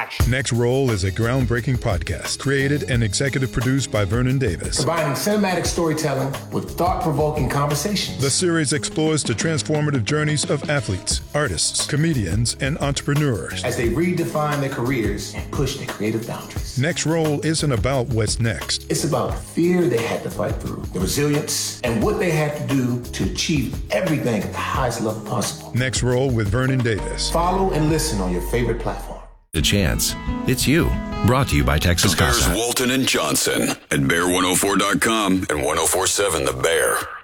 action. Next Roll is a groundbreaking podcast created and executive produced by Vernon Davis. Combining cinematic storytelling with thought-provoking conversations. The series explores the transformative journeys of athletes, artists, comedians, and entrepreneurs as they redefine their careers and push their creative boundaries. Next Roll isn't about what's next. It's about the fear they had to fight through, the resilience, and what they had to do to achieve everything at the highest level possible. Next Roll with Vernon Davis. Follow and listen on your favorite platform. The chance. It's you. Brought to you by Texas Casa. There's Walton and Johnson at Bear104.com and 104.7 The Bear.